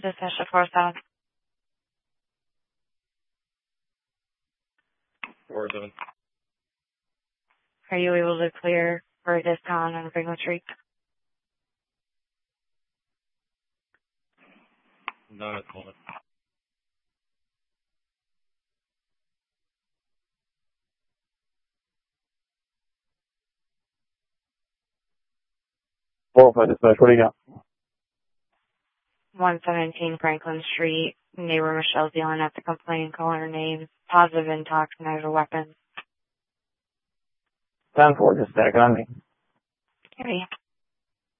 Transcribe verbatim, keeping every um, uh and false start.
Dispatch four seven. four seven. Are you able to clear for a discount on Franklin Street? Not at the moment. four oh five Dispatch, what do you got? one seventeen Franklin Street. Neighbor Michelle's yelling at the complaint, calling her name. Positive and toxin as a weapon. ten four, just back on me. Okay.